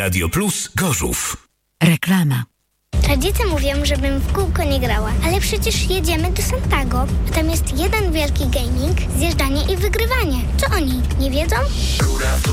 Radio Plus Gorzów. Reklama. Rodzice mówią, żebym w kółko nie grała, ale przecież jedziemy do Santago. Tam jest jeden wielki gaming, zjeżdżanie i wygrywanie. Co oni, nie wiedzą?